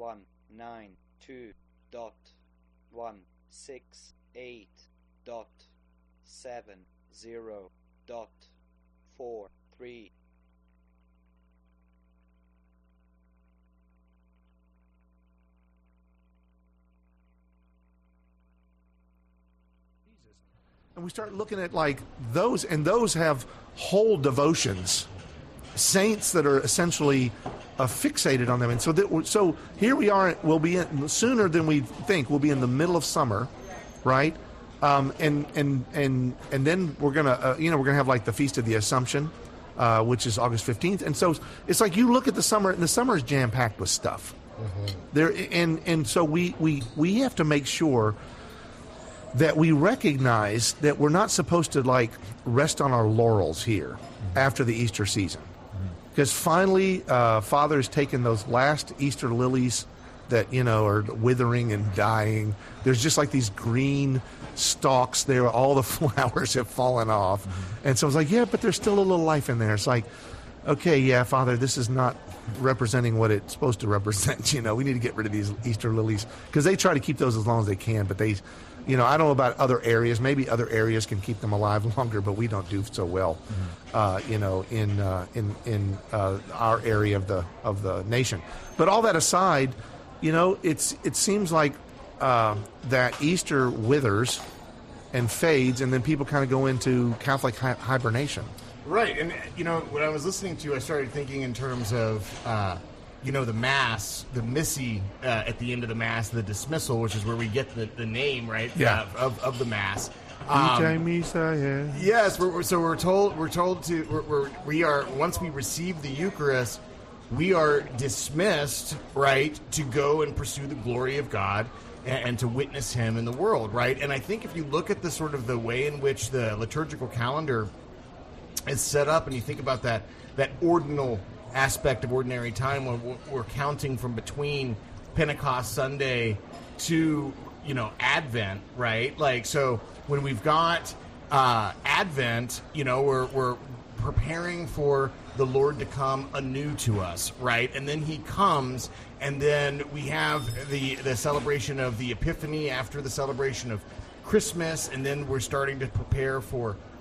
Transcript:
192.168.70.43. And we start looking at like those, and those have whole devotions, saints that are essentially fixated on them. And so here we are. We'll be in, sooner than we think. We'll be in the middle of summer, right? And then we're gonna we're gonna have like the Feast of the Assumption, which is August 15th. And so it's like you look at the summer, and the summer is jam packed with stuff. There and so we have to make sure that we recognize that we're not supposed to like rest on our laurels here after the Easter season. Because finally, Father's taken those last Easter lilies that, are withering and dying. There's just like these green stalks there. All the flowers have fallen off. And so it's like, yeah, but there's still a little life in there. It's like, okay, yeah, Father, this is not representing what it's supposed to represent. We need to get rid of these Easter lilies. Because they try to keep those as long as they can, but they... I don't know about other areas. Maybe other areas can keep them alive longer, but we don't do so well, in our area of the nation. But all that aside, it seems like that Easter withers and fades, and then people kind of go into Catholic hibernation. Right, and when I was listening to you, I started thinking in terms of. The Mass, the Missy at the end of the Mass, the dismissal, which is where we get the name, right? Yeah. Of the Mass. Missa, yes, we're told we are once we receive the Eucharist, we are dismissed, right, to go and pursue the glory of God and to witness Him in the world, right? And I think if you look at the sort of the way in which the liturgical calendar is set up, and you think about that ordinal aspect of ordinary time when we're counting from between Pentecost Sunday to Advent, right? Like, so when we've got Advent, we're preparing for the Lord to come anew to us, right? And then He comes, and then we have the celebration of the Epiphany after the celebration of Christmas, and then we're starting to prepare for